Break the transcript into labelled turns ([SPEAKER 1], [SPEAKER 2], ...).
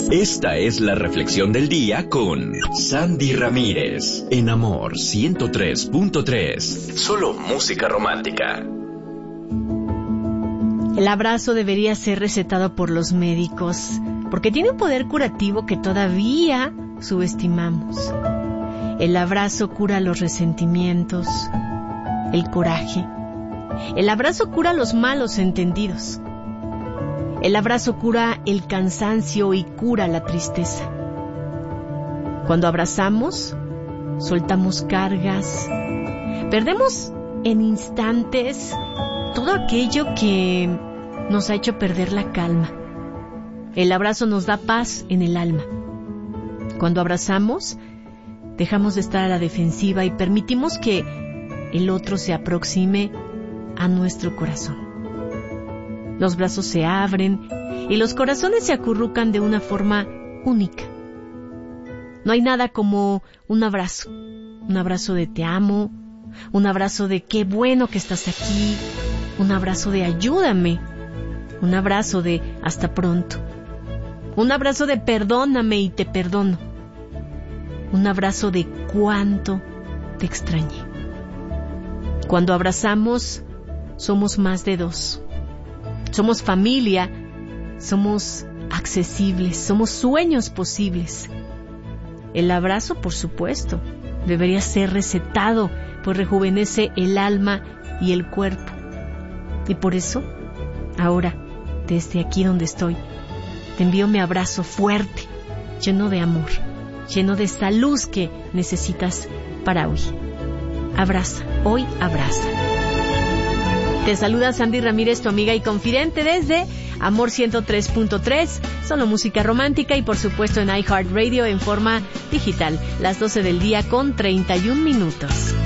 [SPEAKER 1] Esta es la reflexión del día con Sandy Ramírez en Amor 103.3. Solo música romántica.
[SPEAKER 2] El abrazo debería ser recetado por los médicos porque tiene un poder curativo que todavía subestimamos. El abrazo cura los resentimientos, el coraje. El abrazo cura los malos entendidos. El abrazo cura el cansancio y cura la tristeza. Cuando abrazamos, soltamos cargas, perdemos en instantes todo aquello que nos ha hecho perder la calma. El abrazo nos da paz en el alma. Cuando abrazamos, dejamos de estar a la defensiva y permitimos que el otro se aproxime a nuestro corazón. Los brazos se abren y los corazones se acurrucan de una forma única. No hay nada como un abrazo de te amo, un abrazo de qué bueno que estás aquí, un abrazo de ayúdame, un abrazo de hasta pronto, un abrazo de perdóname y te perdono, un abrazo de cuánto te extrañé. Cuando abrazamos, somos más de dos. Somos familia, somos accesibles, somos sueños posibles. El abrazo, por supuesto, debería ser recetado, pues rejuvenece el alma y el cuerpo. Y por eso, ahora, desde aquí donde estoy, te envío mi abrazo fuerte, lleno de amor, lleno de esa luz que necesitas para hoy. Abraza, hoy abraza. Te saluda Sandy Ramírez, tu amiga y confidente desde Amor 103.3, solo música romántica y por supuesto en iHeartRadio en forma digital, las 12 del día con 31 minutos.